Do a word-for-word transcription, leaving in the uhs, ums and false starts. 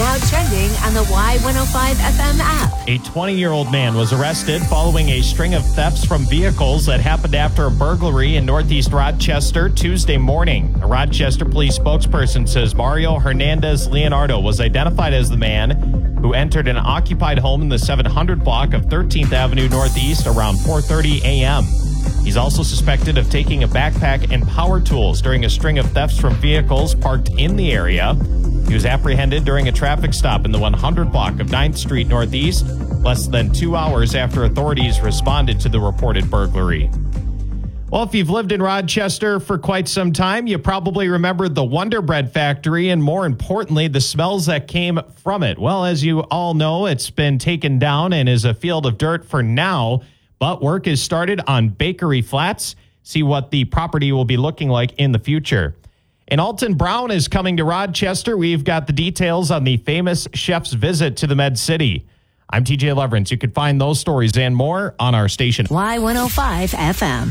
Now trending on the Y one oh five F M app. A twenty-year-old man was arrested following a string of thefts from vehicles that happened after a burglary in Northeast Rochester Tuesday morning. A Rochester police spokesperson says Mario Hernandez Leonardo was identified as the man who entered an occupied home in the seven hundred block of thirteenth Avenue Northeast around four thirty a.m. He's also suspected of taking a backpack and power tools during a string of thefts from vehicles parked in the area. He was apprehended during a traffic stop in the one hundred block of ninth Street Northeast, less than two hours after authorities responded to the reported burglary. Well, if you've lived in Rochester for quite some time, you probably remember the Wonder Bread factory and, more importantly, the smells that came from it. Well, as you all know, it's been taken down and is a field of dirt for now, but work is started on Bakery Flats. See what the property will be looking like in the future. And Alton Brown is coming to Rochester. We've got the details on the famous chef's visit to the Med City. I'm T J Leverance. You can find those stories and more on our station. Y one oh five F M.